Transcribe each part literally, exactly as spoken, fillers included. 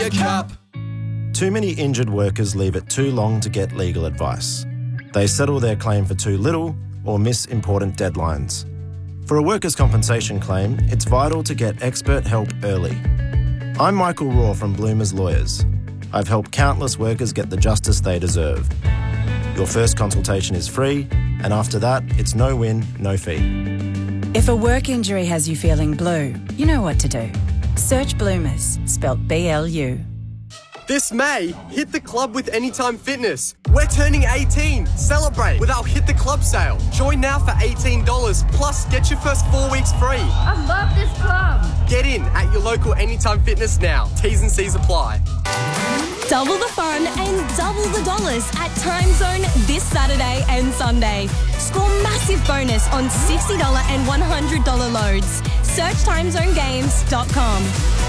your cup. Too many injured workers leave it too long to get legal advice. They settle their claim for too little or miss important deadlines. For a workers' compensation claim, it's vital to get expert help early. I'm Michael Raw from Bloomers Lawyers. I've helped countless workers get the justice they deserve. Your first consultation is free, and after that, it's no win, no fee. If a work injury has you feeling blue, you know what to do. Search Bloomers, spelt B L U. This May, hit the club with Anytime Fitness. We're turning eighteen. Celebrate with our Hit the Club sale. Join now for eighteen dollars, plus get your first four weeks free. I love this club. Get in at your local Anytime Fitness now. T's and C's apply. Double the fun and double the dollars at Time Zone this Saturday and Sunday. Score massive bonus on sixty dollars and one hundred dollars loads. Search time zone games dot com.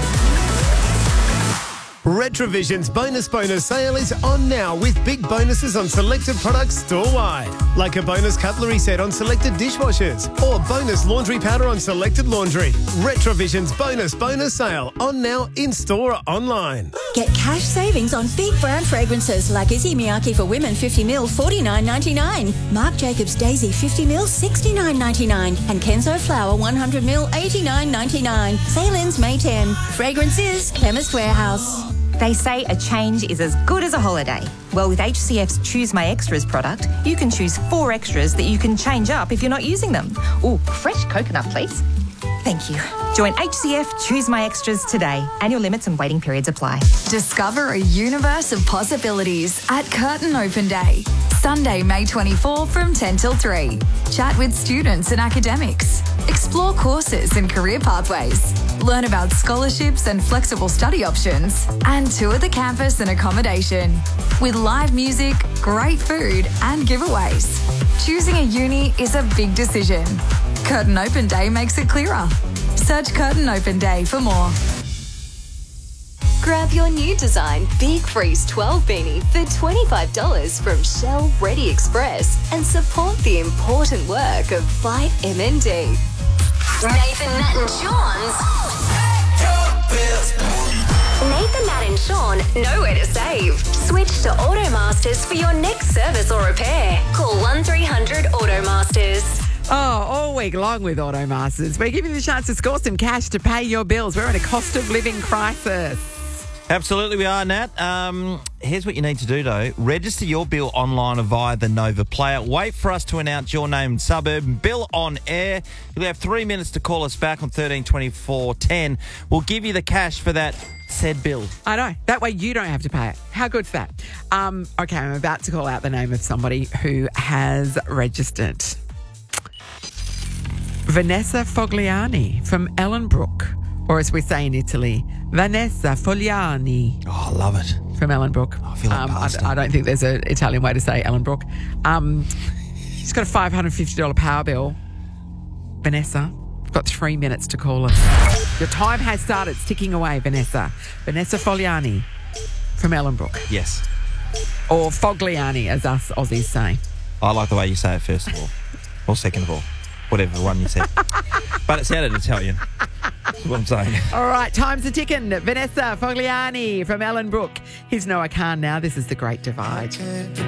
Retrovision's Bonus Bonus sale is on now with big bonuses on selected products store-wide. Like a bonus cutlery set on selected dishwashers or bonus laundry powder on selected laundry. Retrovision's Bonus Bonus sale on now in-store or online. Get cash savings on big brand fragrances like Issey Miyake for women fifty mil forty-nine ninety-nine, Marc Jacobs Daisy fifty mil sixty-nine ninety-nine, and Kenzo Flower one hundred mil eighty-nine ninety-nine. Sale ends May tenth. Fragrances, Chemist Warehouse. They say a change is as good as a holiday. Well, with H C F's Choose My Extras product, you can choose four extras that you can change up if you're not using them. Ooh, fresh coconut, please. Thank you. Join H C F Choose My Extras today. Annual limits and waiting periods apply. Discover a universe of possibilities at Curtin Open Day. Sunday, May twenty-fourth from ten till three. Chat with students and academics. Explore courses and career pathways. Learn about scholarships and flexible study options. And tour the campus and accommodation. With live music, great food and giveaways. Choosing a uni is a big decision. Curtin Open Day makes it clearer. Search Curtin Open Day for more. Grab your new design Big Freeze twelve beanie for twenty-five dollars from Shell Ready Express and support the important work of Fight M N D. Nathan, Nat and Sean's Nathan, Nat and Sean, nowhere to save. Switch to Automasters for your next service or repair. Call one three hundred Automasters. Oh, all week long with Automasters, we're giving you the chance to score some cash to pay your bills. We're in a cost of living crisis. Absolutely we are, Nat. Um, here's what you need to do, though. Register your bill online or via the Nova Player. Wait for us to announce your name and suburb. Bill on air. You'll have three minutes to call us back on thirteen twenty-four ten. We'll give you the cash for that said bill. I know. That way you don't have to pay it. How good's that? Um, okay, I'm about to call out the name of somebody who has registered. Vanessa Fogliani from Ellenbrook. Or as we say in Italy, Vanessa Fogliani. Oh, I love it. From Ellenbrook. Oh, I feel like um, pasta. I, I don't think there's an Italian way to say Ellenbrook. Um, she's got a five hundred fifty dollars power bill. Vanessa, you've got three minutes to call us. Your time has started. It's ticking away, Vanessa. Vanessa Fogliani from Ellenbrook. Yes. Or Fogliani, as us Aussies say. I like the way you say it, first of all. Or second of all. Whatever one you said. But it sounded Italian. That's what I'm saying. All right, time's a ticking. Vanessa Fogliani from Ellenbrook. Here's Noah Khan now. This is The Great Divide.